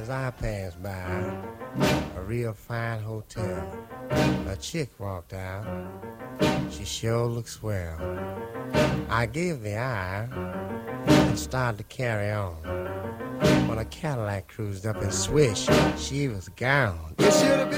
as I passed by a real fine hotel, a chick walked out. She sure looked swell. I gave the eye and started to carry on. When a Cadillac cruised up and swish, she was gone. You should have been